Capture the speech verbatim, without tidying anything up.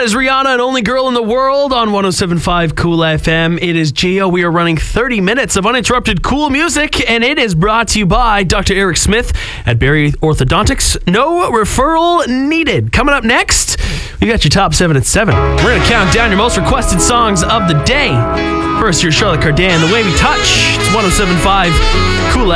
is Rihanna and Only Girl in the World on one oh seven point five Cool F M. It is Gio. We are running thirty minutes of uninterrupted cool music, and it is brought to you by Doctor Eric Smith at Barry Orthodontics. No referral needed. Coming up next, we got your top seven at seven. We're going to count down your most requested songs of the day. First, here's Charlotte Cardin, The Way We Touch. It's one oh seven point five Cool F M.